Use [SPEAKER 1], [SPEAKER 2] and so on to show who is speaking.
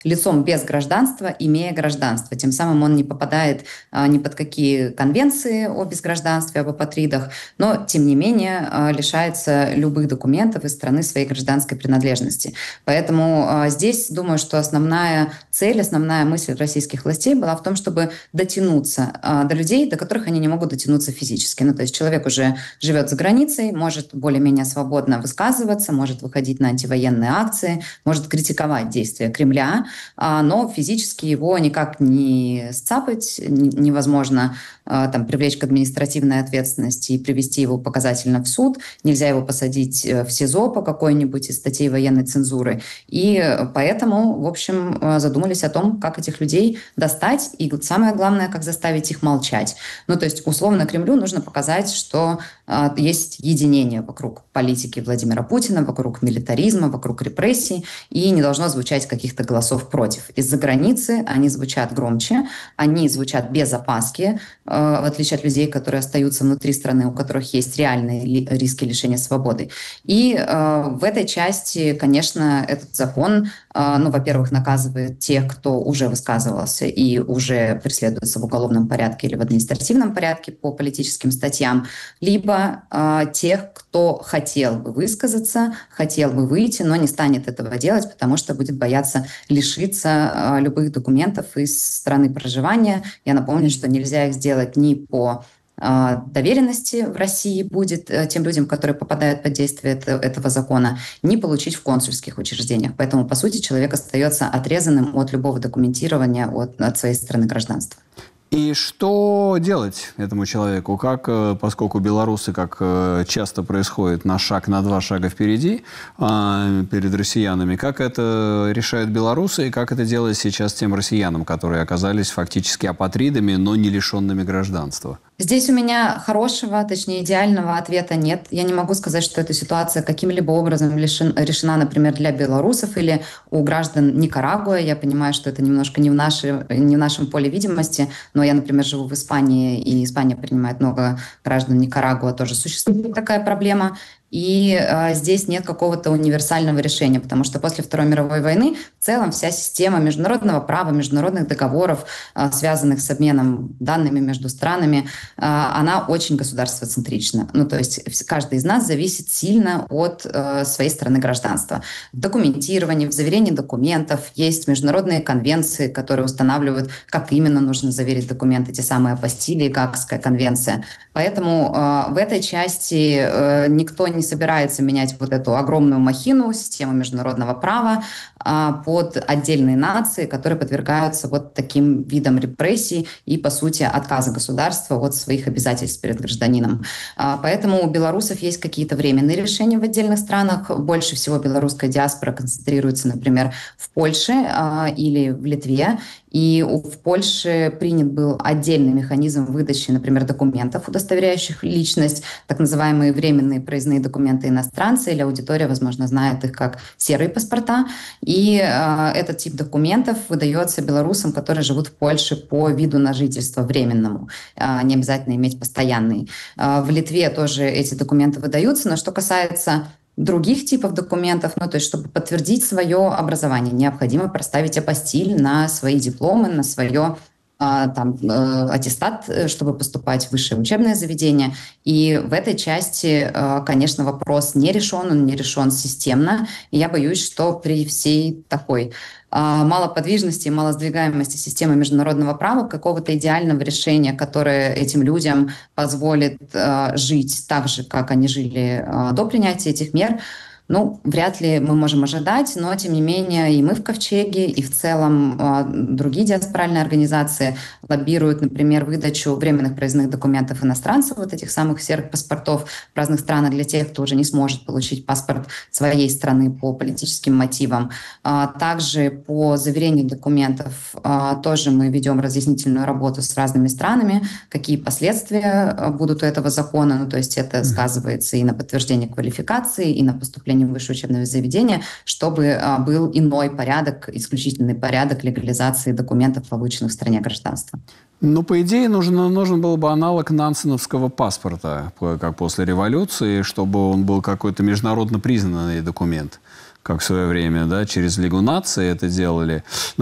[SPEAKER 1] лицом без гражданства, имея гражданство. Тем самым он не попадает ни под какие конвенции о безгражданстве, об апатридах, но, тем не менее, лишается любых документов из страны своей гражданской принадлежности. Поэтому здесь, думаю, что основная цель, основная мысль российских властей была в том, чтобы дотянуться до людей, до которых они не могут дотянуться физически. Ну, то есть человек уже живет за границей, может более-менее свободно высказываться, может выходить на антивоенные акции, может критиковать действия Кремля, но физически его никак не сцапать, невозможно там, привлечь к административной ответственности и привести его показательно в суд, нельзя его посадить в СИЗО по какой-нибудь из статей военной цензуры. И поэтому, в общем, задумались о том, как этих людей достать, и самое главное, как заставить их молчать. Ну, то есть, условно, Кремлю нужно показать, что есть единение вокруг политики Владимира Путина, вокруг милитаризма, вокруг репрессий, и не должно звучать каких-то голосов против. Из-за границы они звучат громче, они звучат без опаски, в отличие от людей, которые остаются внутри страны, у которых есть реальные риски лишения свободы. И в этой части, конечно, этот закон, во-первых, наказывает тех, кто уже высказывался и уже преследуется в уголовном порядке или в административном порядке по политическим статьям, либо тех, кто хотел бы высказаться, хотел бы выйти, но не станет этого делать, потому что будет бояться лишиться любых документов из страны проживания. Я напомню, что нельзя их сделать ни по доверенности в России будет тем людям, которые попадают под действие этого закона, не получить в консульских учреждениях. Поэтому, по сути, человек остается отрезанным от любого документирования от своей страны гражданства.
[SPEAKER 2] И что делать этому человеку? Как, поскольку белорусы, как часто происходит, на шаг, на два шага впереди перед россиянами, как это решают белорусы и как это делать сейчас тем россиянам, которые оказались фактически апатридами, но не лишенными гражданства?
[SPEAKER 1] Здесь у меня хорошего, точнее идеального ответа нет. Я не могу сказать, что эта ситуация каким-либо образом решена, например, для белорусов или у граждан Никарагуа. Я понимаю, что это немножко не в нашем поле видимости, но я, например, живу в Испании, и Испания принимает много граждан Никарагуа, тоже существует такая проблема. И здесь нет какого-то универсального решения, потому что после Второй мировой войны в целом вся система международного права, международных договоров, связанных с обменом данными между странами, она очень государствоцентрична. Ну, то есть каждый из нас зависит сильно от своей страны гражданства. В документировании, в заверении документов есть международные конвенции, которые устанавливают, как именно нужно заверить документы, те самые апостили, Гаагская конвенция. Поэтому в этой части никто не собирается менять вот эту огромную махину, систему международного права под отдельные нации, которые подвергаются вот таким видам репрессий и, по сути, отказа государства от своих обязательств перед гражданином. Поэтому у белорусов есть какие-то временные решения в отдельных странах. Больше всего белорусская диаспора концентрируется, например, в Польше или в Литве. И в Польше принят был отдельный механизм выдачи, например, документов, удостоверяющих личность, так называемые временные проездные документы иностранца, или аудитория, возможно, знает их как серые паспорта. И этот тип документов выдается белорусам, которые живут в Польше по виду на жительство временному. Не обязательно иметь постоянный. В Литве тоже эти документы выдаются, но что касается других типов документов, ну, то есть, чтобы подтвердить свое образование, необходимо проставить апостиль на свои дипломы, на свое аттестат, чтобы поступать в высшее учебное заведение. И в этой части, конечно, вопрос не решен, он не решен системно. И я боюсь, что при всей такой малоподвижности и малосдвигаемости системы международного права какого-то идеального решения, которое этим людям позволит жить так же, как они жили до принятия этих мер, вряд ли мы можем ожидать, но, тем не менее, и мы в Ковчеге, и в целом другие диаспоральные организации лоббируют, например, выдачу временных проездных документов иностранцев, вот этих самых серых паспортов в разных странах для тех, кто уже не сможет получить паспорт своей страны по политическим мотивам. Также по заверению документов тоже мы ведем разъяснительную работу с разными странами, какие последствия будут у этого закона, то есть это сказывается и на подтверждение квалификации, и на поступление в высшее учебное заведение, чтобы был иной порядок, исключительный порядок легализации документов, полученных в стране гражданства.
[SPEAKER 2] По идее, нужен был бы аналог нансеновского паспорта, как после революции, чтобы он был какой-то международно признанный документ. как в свое время, да, через Лигу наций это делали.